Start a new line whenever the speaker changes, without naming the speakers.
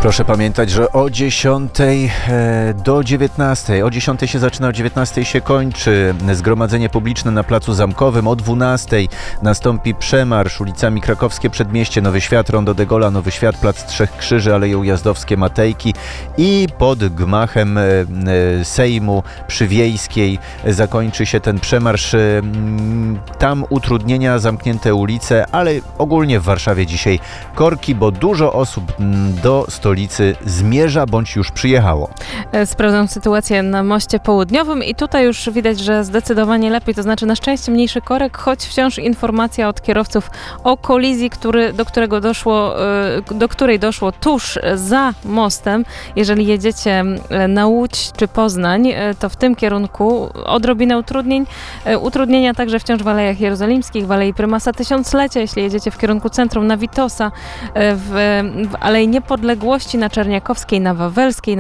Proszę pamiętać, że o 10 do 19, o 10 się zaczyna, o 19 się kończy zgromadzenie publiczne na Placu Zamkowym, o 12 nastąpi przemarsz ulicami Krakowskie Przedmieście, Nowy Świat, Rondo de Gola, Nowy Świat, Plac Trzech Krzyży, Aleje Ujazdowskie, Matejki i pod gmachem Sejmu przy Wiejskiej zakończy się ten przemarsz. Tam utrudnienia, zamknięte ulice, ale ogólnie w Warszawie dzisiaj korki, bo dużo osób do stolicy zmierza bądź już przyjechało.
Sprawdzam sytuację na Moście Południowym i tutaj już widać, że zdecydowanie lepiej, to znaczy na szczęście mniejszy korek, choć wciąż informacja od kierowców o kolizji, do której doszło tuż za mostem. Jeżeli jedziecie na Łódź czy Poznań, to w tym kierunku odrobinę utrudnień. Utrudnienia także wciąż w Alejach Jerozolimskich, w Alei Prymasa Tysiąclecia, jeśli jedziecie w kierunku centrum, na Witosa, w Alei Niepodległości, na Czerniakowskiej, na Wawelskiej,